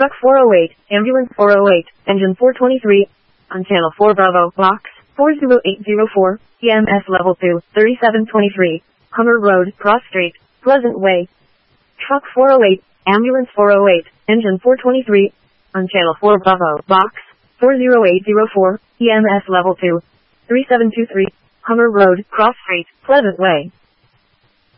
Truck 408, Ambulance 408, Engine 423, on Channel 4 Bravo, Box 40804, EMS Level 2, 3723, Hummer Road, Cross Street, Pleasant Way. Truck 408, Ambulance 408, Engine 423, on Channel 4 Bravo, Box 40804, EMS Level 2, 3723, Hummer Road, Cross Street, Pleasant Way.